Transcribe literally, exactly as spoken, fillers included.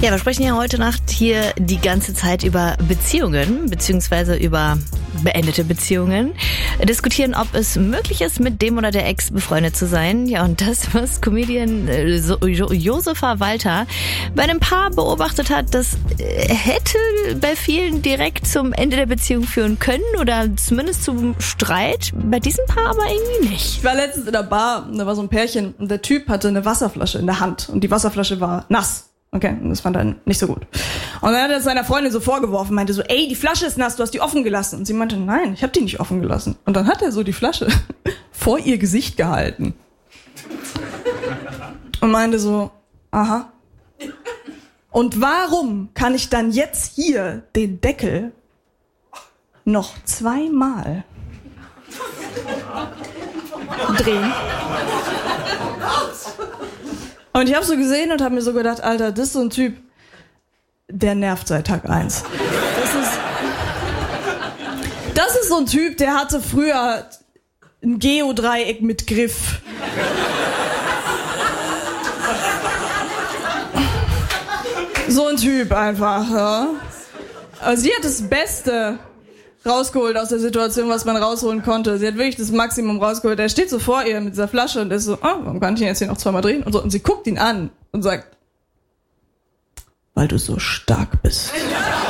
Ja, wir sprechen ja heute Nacht hier die ganze Zeit über Beziehungen, beziehungsweise über beendete Beziehungen. Diskutieren, ob es möglich ist, mit dem oder der Ex befreundet zu sein. Ja, und das, was Comedian äh, so, jo- Josefa Walter bei einem Paar beobachtet hat, das äh, hätte bei vielen direkt zum Ende der Beziehung führen können oder zumindest zum Streit. Bei diesem Paar aber irgendwie nicht. Ich war letztens in der Bar und da war so ein Pärchen und der Typ hatte eine Wasserflasche in der Hand und die Wasserflasche war nass. Okay, und das fand er nicht so gut. Und dann hat er seiner Freundin so vorgeworfen, meinte so, ey, die Flasche ist nass, du hast die offen gelassen. Und sie meinte, nein, ich habe die nicht offen gelassen. Und dann hat er so die Flasche vor ihr Gesicht gehalten. Und meinte so, aha. Und warum kann ich dann jetzt hier den Deckel noch zweimal drehen? Und ich habe so gesehen und habe mir so gedacht, Alter, das ist so ein Typ, der nervt seit Tag eins. Das ist, das ist so ein Typ, der hatte früher ein Geodreieck mit Griff. So ein Typ einfach, ja. Aber sie hat das Beste rausgeholt aus der Situation, was man rausholen konnte. Sie hat wirklich das Maximum rausgeholt. Er steht so vor ihr mit dieser Flasche und ist so, oh, warum kann ich ihn jetzt hier noch zweimal drehen? Und so. Und sie guckt ihn an und sagt, weil du so stark bist.